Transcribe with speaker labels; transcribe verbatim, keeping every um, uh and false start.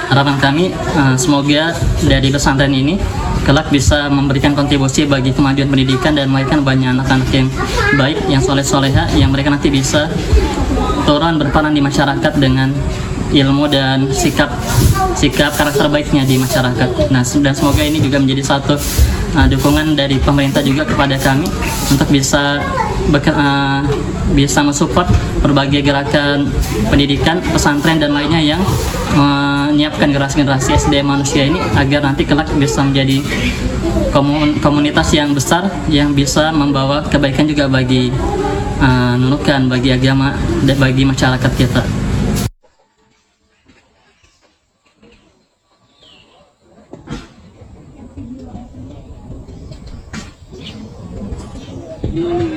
Speaker 1: harapan kami uh, semoga dari pesantren ini kelak bisa memberikan kontribusi bagi kemajuan pendidikan dan melahirkan banyak anak-anak yang baik, yang soleh-soleha, yang mereka nanti bisa turun berperan di masyarakat dengan ilmu dan sikap sikap karakter baiknya di masyarakat. Nah, dan semoga ini juga menjadi satu uh, dukungan dari pemerintah juga kepada kami untuk bisa beke, uh, bisa mensupport berbagai gerakan pendidikan, pesantren dan lainnya yang menyiapkan generasi-generasi S D M manusia ini agar nanti kelak bisa menjadi komun, komunitas yang besar yang bisa membawa kebaikan juga bagi uh, nunukan, bagi agama dan bagi masyarakat kita.
Speaker 2: Di